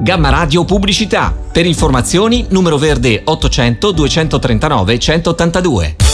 Gamma Radio Pubblicità. Per informazioni numero verde 800 239 182.